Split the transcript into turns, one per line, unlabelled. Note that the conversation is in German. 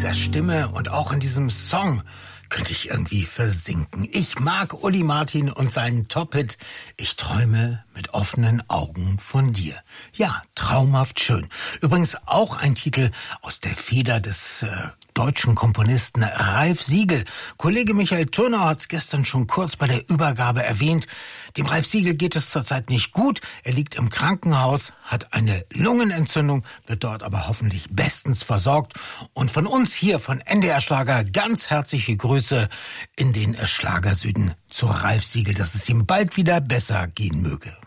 dieser Stimme und auch in diesem Song könnte ich irgendwie versinken. Ich mag Uli Martin und seinen Top-Hit Ich träume mit offenen Augen von dir. Ja, traumhaft schön. Übrigens auch ein Titel aus der Feder des deutschen Komponisten Ralf Siegel. Kollege Michael Thurnau hat es gestern schon kurz bei der Übergabe erwähnt. Dem Ralf Siegel geht es zurzeit nicht gut. Er liegt im Krankenhaus, hat eine Lungenentzündung, wird dort aber hoffentlich bestens versorgt. Und von uns hier von NDR Schlager ganz herzliche Grüße in den Schlagersüden zu Ralf Siegel, dass es ihm bald wieder besser gehen möge.